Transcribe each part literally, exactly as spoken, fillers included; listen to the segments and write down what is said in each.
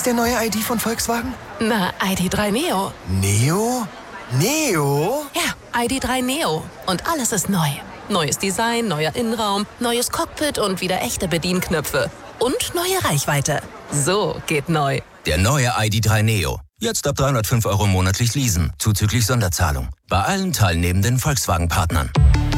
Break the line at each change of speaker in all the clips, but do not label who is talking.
der neue I D von Volkswagen?
Na, I D drei Neo.
Neo? Neo?
Ja, I D drei Neo. Und alles ist neu. Neues Design, neuer Innenraum, neues Cockpit und wieder echte Bedienknöpfe. Und neue Reichweite. So geht neu.
Der neue I D drei Neo. Jetzt ab dreihundertfünf Euro monatlich leasen, zuzüglich Sonderzahlung. Bei allen teilnehmenden Volkswagen-Partnern.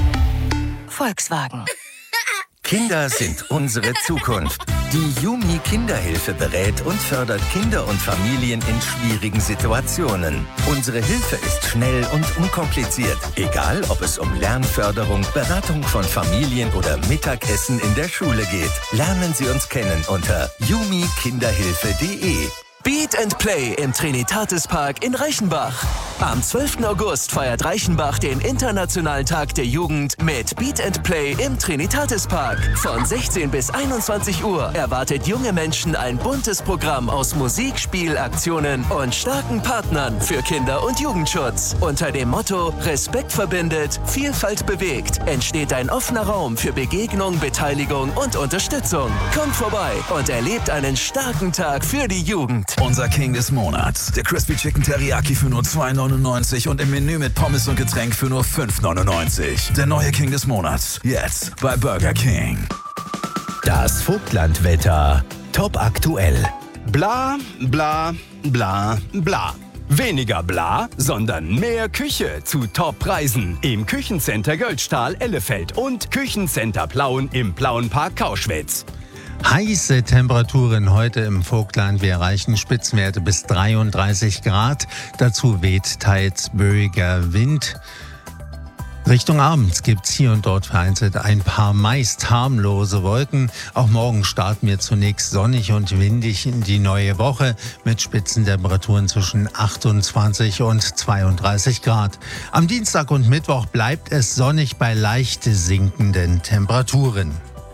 Volkswagen.
Kinder sind unsere Zukunft. Die Yumi Kinderhilfe berät und fördert Kinder und Familien in schwierigen Situationen. Unsere Hilfe ist schnell und unkompliziert. Egal, ob es um Lernförderung, Beratung von Familien oder Mittagessen in der Schule geht. Lernen Sie uns kennen unter yumi kinderhilfe punkt de.
Beat and Play im Trinitatis Park in Reichenbach. Am zwölften August feiert Reichenbach den Internationalen Tag der Jugend mit Beat and Play im Trinitatis Park. Von sechzehn bis einundzwanzig Uhr erwartet junge Menschen ein buntes Programm aus Musik, Spiel, Aktionen und starken Partnern für Kinder- und Jugendschutz. Unter dem Motto Respekt verbindet, Vielfalt bewegt entsteht ein offener Raum für Begegnung, Beteiligung und Unterstützung. Kommt vorbei und erlebt einen starken Tag für die Jugend.
Unser King des Monats. Der Crispy Chicken Teriyaki für nur zwei neunundneunzig und im Menü mit Pommes und Getränk für nur fünf neunundneunzig. Der neue King des Monats. Jetzt bei Burger King.
Das Vogtlandwetter. Top aktuell.
Bla, bla, bla, bla. Weniger bla, sondern mehr Küche zu Top-Preisen im Küchencenter Göldstahl Ellefeld und Küchencenter Plauen im Plauenpark Kauschwitz.
Heiße Temperaturen heute im Vogtland. Wir erreichen Spitzenwerte bis dreiunddreißig Grad. Dazu weht teils böiger Wind. Richtung Abend gibt's hier und dort vereinzelt ein paar meist harmlose Wolken. Auch morgen starten wir zunächst sonnig und windig in die neue Woche mit Spitzentemperaturen zwischen achtundzwanzig und zweiunddreißig Grad. Am Dienstag und Mittwoch bleibt es sonnig bei leicht sinkenden Temperaturen.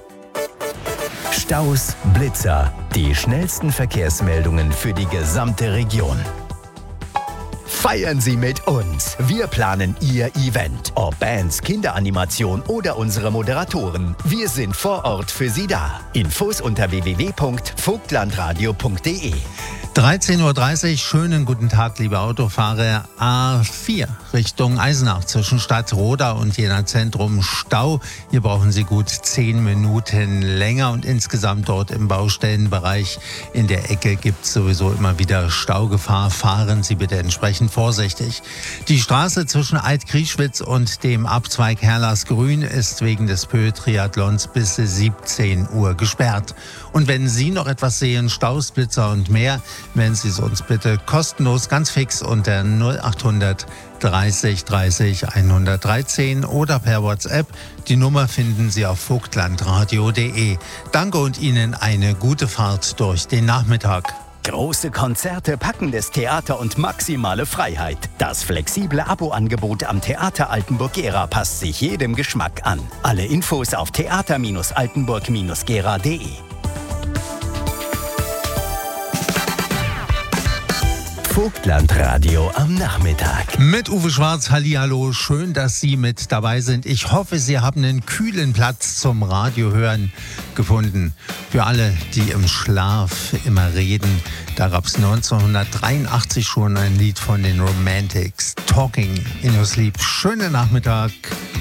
Staus, Blitzer, die schnellsten Verkehrsmeldungen für die gesamte Region. Feiern Sie mit uns. Wir planen Ihr Event. Ob Bands, Kinderanimation oder unsere Moderatoren. Wir sind vor Ort für Sie da. Infos unter w w w punkt vogtlandradio punkt de.
dreizehn Uhr dreißig, schönen guten Tag, liebe Autofahrer. A vier Richtung Eisenach zwischen Stadt Roda und Jena Zentrum Stau. Hier brauchen Sie gut zehn Minuten länger und insgesamt dort im Baustellenbereich in der Ecke gibt es sowieso immer wieder Staugefahr. Fahren Sie bitte entsprechend vorsichtig. Die Straße zwischen Alt-Krieschwitz und dem Abzweig Herlersgrün ist wegen des Pö-Triathlons bis siebzehn Uhr gesperrt. Und wenn Sie noch etwas sehen, Staus, Blitzer und mehr, melden Sie es uns bitte kostenlos ganz fix unter null achthundert dreißig dreißig hundertdreizehn oder per WhatsApp. Die Nummer finden Sie auf vogtlandradio punkt de. Danke und Ihnen eine gute Fahrt durch den Nachmittag.
Große Konzerte, packendes Theater und maximale Freiheit. Das flexible Abo-Angebot am Theater Altenburg-Gera passt sich jedem Geschmack an. Alle Infos auf theater altenburg gera punkt de. Vogtlandradio am Nachmittag.
Mit Uwe Schwarz, hallihallo, schön, dass Sie mit dabei sind. Ich hoffe, Sie haben einen kühlen Platz zum Radiohören gefunden. Für alle, die im Schlaf immer reden, da gab es neunzehnhundertdreiundachtzig schon ein Lied von den Romantics, Talking in Your Sleep. Schönen Nachmittag.